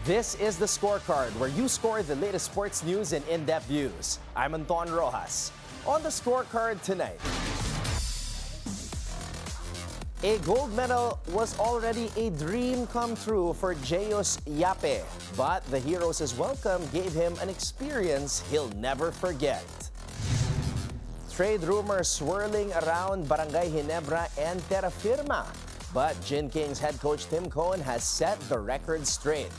This is the Scorecard, where you score the latest sports news and in-depth views. I'm Anton Rojas. On the Scorecard tonight, a gold medal was already a dream come true for Jeyus Yape, but the Heroes' welcome gave him an experience he'll never forget. Trade rumors swirling around Barangay Ginebra and Terra Firma, but Gin Kings head coach Tim Cohn has set the record straight.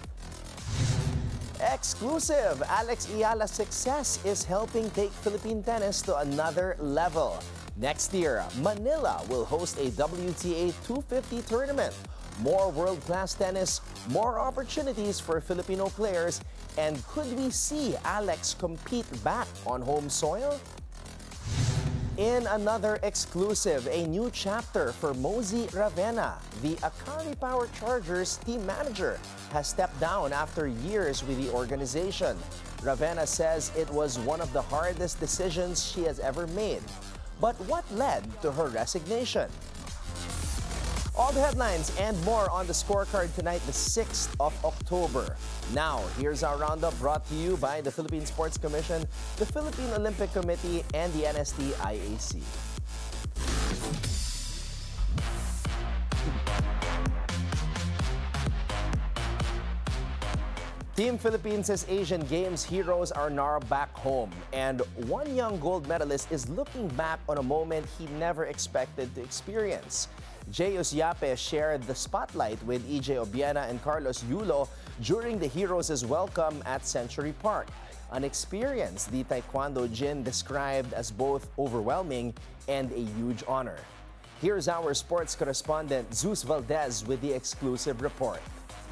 Exclusive! Alex Ayala's success is helping take Philippine tennis to another level. Next year, Manila will host a WTA 250 tournament. More world-class tennis, more opportunities for Filipino players, and could we see Alex compete back on home soil? In another exclusive, a new chapter for Mosey Ravena. The Akari Power Chargers team manager has stepped down after years with the organization. Ravena says it was one of the hardest decisions she has ever made. But what led to her resignation? All the headlines and more on the Scorecard tonight, the 6th of October. Now, here's our roundup brought to you by the Philippine Sports Commission, the Philippine Olympic Committee, and the NST-IAC. Team Philippines' Asian Games heroes are now back home, and one young gold medalist is looking back on a moment he never expected to experience. Jeyus Yape shared the spotlight with EJ Obiena and Carlos Yulo during the heroes' welcome at Century Park, an experience the Taekwondo Jin described as both overwhelming and a huge honor. Here's our sports correspondent Zeus Valdez with the exclusive report.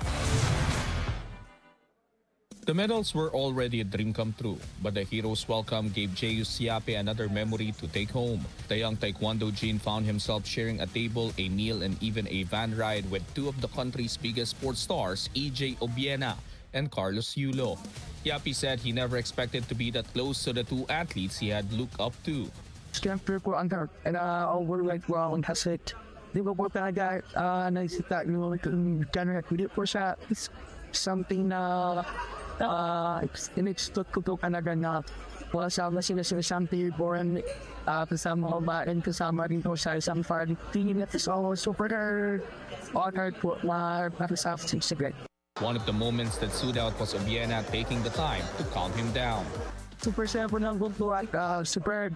The medals were already a dream come true, but the hero's welcome gave Jeyus Yape another memory to take home. The young Taekwondo Jin found himself sharing a table, a meal, and even a van ride with two of the country's biggest sports stars, EJ Obiena and Carlos Yulo. Yape said he never expected to be that close to the two athletes he had looked up to. Siyempre po ang overweight ko ako kasi di ba po talaga naisita yung hindi po siya something na in-expect ko to talaga na kasama sila something foreign kasama ko ba and kasama rin po sa isang party team that is all super honored po na kasama sa One of the moments that stood out was Obiena taking the time to calm him down. Super saya po ng gusto at super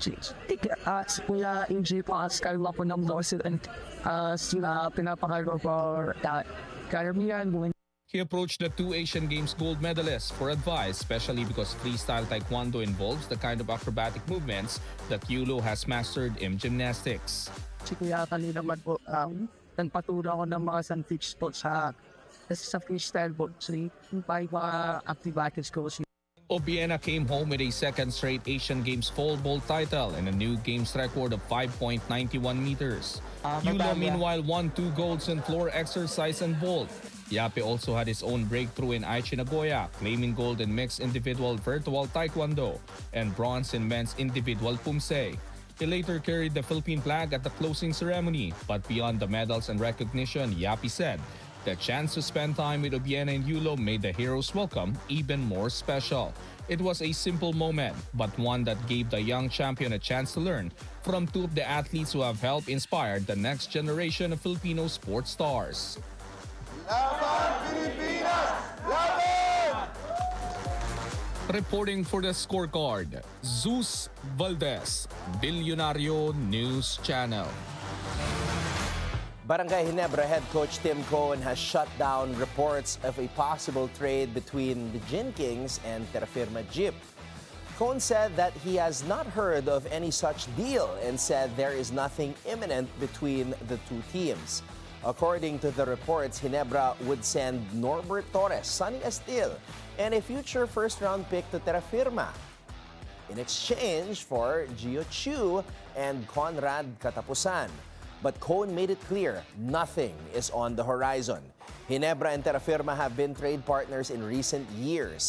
kuya EJ Pascal po ng loss and sila pinapakalo po karamihan. He approached the two Asian Games gold medalists for advice, especially because freestyle taekwondo involves the kind of acrobatic movements that Yulo has mastered in gymnastics. Si Kuya kanina naman po, nagpaturo ako ng mga tips po sa freestyle po. So, yung mga acrobatics ko. Obiena came home with a second straight Asian Games pole vault title and a new games record of 5.91 meters. Yulo meanwhile won 2 golds in floor exercise and vault. Yape also had his own breakthrough in Aichi Nagoya, claiming gold in mixed individual virtual taekwondo and bronze in men's individual pumse. He later carried the Philippine flag at the closing ceremony, but beyond the medals and recognition, Yape said the chance to spend time with Obiena and Yulo made the heroes' welcome even more special. It was a simple moment, but one that gave the young champion a chance to learn from two of the athletes who have helped inspire the next generation of Filipino sports stars. Laban Pilipinas! Laban! Reporting for the Scorecard, Zeus Valdez, Bilyonaryo News Channel. Barangay Ginebra head coach Tim Cohn has shut down reports of a possible trade between the Gin Kings and Terra Firma Jeep. Cohn said that he has not heard of any such deal and said there is nothing imminent between the two teams. According to the reports, Ginebra would send Norbert Torres, Sonny Estil, and a future first-round pick to Terra Firma in exchange for Gio Chu and Conrad Katapusan. But Cohn made it clear nothing is on the horizon. Ginebra and Terra Firma have been trade partners in recent years.